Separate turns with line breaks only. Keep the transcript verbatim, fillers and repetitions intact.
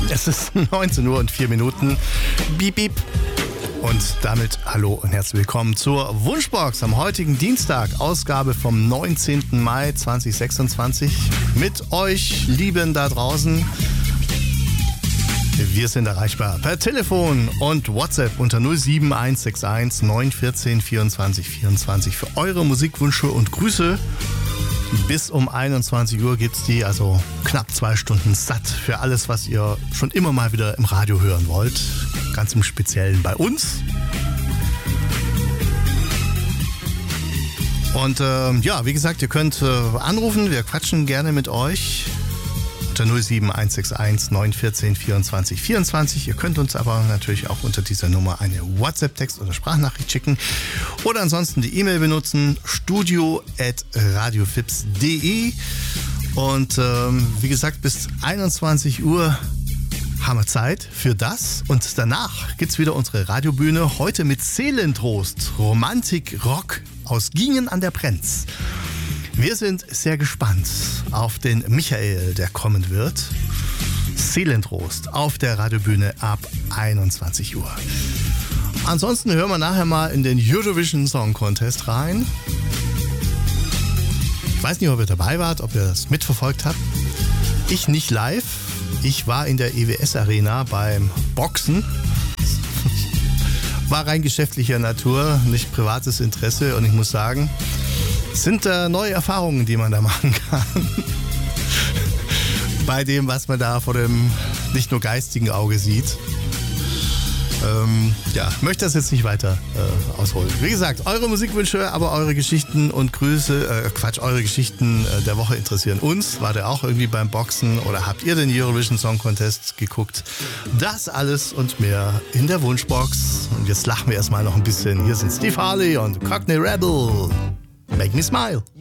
Es ist neunzehn Uhr und vier Minuten. Piep, piep. Und damit hallo und herzlich willkommen zur Wunschbox am heutigen Dienstag, Ausgabe vom neunzehnten Mai zweitausendsechsundzwanzig. Mit euch, Lieben da draußen. Wir sind erreichbar per Telefon und WhatsApp unter null sieben eins sechs eins neun eins vier vierundzwanzig vierundzwanzig für eure Musikwünsche und Grüße. Bis um einundzwanzig Uhr gibt's die, also knapp zwei Stunden satt für alles, was ihr schon immer mal wieder im Radio hören wollt. Ganz im Speziellen bei uns. Und äh, ja, wie gesagt, ihr könnt äh, anrufen, wir quatschen gerne mit euch. Unter null sieben eins sechs eins neun eins vier vierundzwanzig vierundzwanzig. Ihr könnt uns aber natürlich auch unter dieser Nummer eine WhatsApp-Text oder Sprachnachricht schicken. Oder ansonsten die E-Mail benutzen, studio at radiofips punkt de. Und ähm, wie gesagt, bis einundzwanzig Uhr haben wir Zeit für das. Und danach gibt's wieder unsere Radiobühne. Heute mit Seelentrost, Romantik, Rock aus Gingen an der Brenz. Wir sind sehr gespannt auf den Michael, der kommen wird. Seelentrost auf der Radiobühne ab einundzwanzig Uhr. Ansonsten hören wir nachher mal in den Eurovision Song Contest rein. Ich weiß nicht, ob ihr dabei wart, ob ihr das mitverfolgt habt. Ich nicht live. Ich war in der E W S Arena beim Boxen. War rein geschäftlicher Natur, nicht privates Interesse. Und ich muss sagen, es sind äh, neue Erfahrungen, die man da machen kann. Bei dem, was man da vor dem nicht nur geistigen Auge sieht. Ähm, ja, möchte das jetzt nicht weiter äh, ausholen. Wie gesagt, eure Musikwünsche, aber eure Geschichten und Grüße, äh, Quatsch, eure Geschichten äh, der Woche interessieren uns. Wart ihr auch irgendwie beim Boxen oder habt ihr den Eurovision Song Contest geguckt? Das alles und mehr in der Wunschbox. Und jetzt lachen wir erstmal noch ein bisschen. Hier sind Steve Harley und Cockney Rebel. Make me smile.